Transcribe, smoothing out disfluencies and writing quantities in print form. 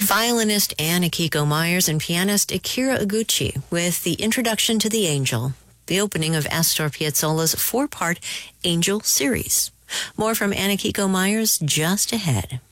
Violinist Anne Akiko Myers and pianist Akira Iguchi with the introduction to the Angel, the opening of Astor Piazzolla's 4-part Angel series. More from Anne Akiko Myers just ahead.